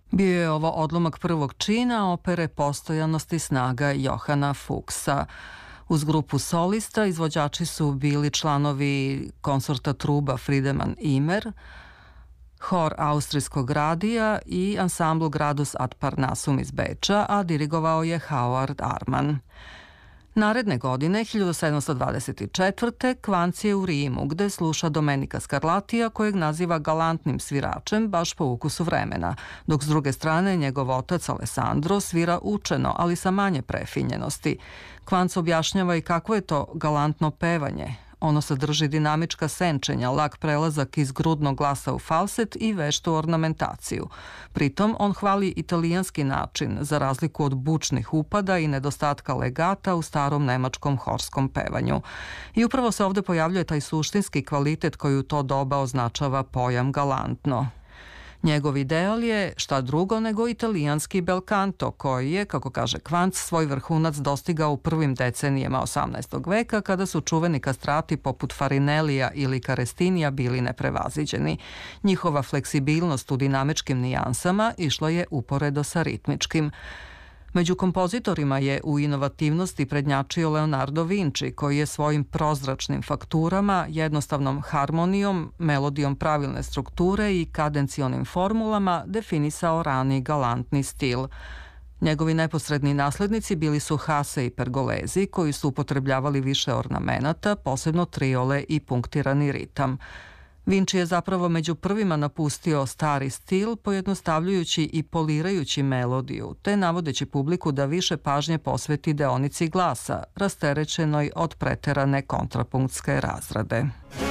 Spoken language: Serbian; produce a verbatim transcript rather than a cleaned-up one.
Bio je ovo odlomak prvog čina opere Postojanost i snaga Johana Fuchsa. Uz grupu solista izvođači su bili članovi konsorta truba Friedemann Imer, hor Austrijskog radija i ansambl Gradus ad Parnassum iz Beča, a dirigovao je Howard Arman. Naredne godine, hiljadu sedamsto dvadeset četvrte. Kvanc je u Rimu, gde sluša Domenica Scarlatija, kojeg naziva galantnim sviračem, baš po ukusu vremena, dok s druge strane njegov otac Alessandro svira učeno, ali sa manje prefinjenosti. Kvanc objašnjava i kako je to galantno pevanje. Ono sadrži dinamička senčenja, lak prelazak iz grudnog glasa u falset i veštu ornamentaciju. Pritom on hvali italijanski način, za razliku od bučnih upada i nedostatka legata u starom nemačkom horskom pevanju. I upravo se ovde pojavljuje taj suštinski kvalitet koji u to doba označava pojam galantno. Njegov ideal je šta drugo nego italijanski bel canto, koji je, kako kaže Kvanc, svoj vrhunac dostigao u prvim decenijama osamnaestog veka, kada su čuveni kastrati poput Farinellija ili Carestinija bili neprevaziđeni. Njihova fleksibilnost u dinamičkim nijansama išla je uporedo sa ritmičkim. Među kompozitorima je u inovativnosti prednjačio Leonardo Vinci, koji je svojim prozračnim fakturama, jednostavnom harmonijom, melodijom pravilne strukture i kadencionim formulama definisao rani galantni stil. Njegovi neposredni naslednici bili su Hasse i Pergolesi, koji su upotrebljavali više ornamenata, posebno triole i punktirani ritam. Vinci je zapravo među prvima napustio stari stil, pojednostavljujući i polirajući melodiju, te navodeći publiku da više pažnje posveti deonici glasa, rasterećenoj od preterane kontrapunktske razrade.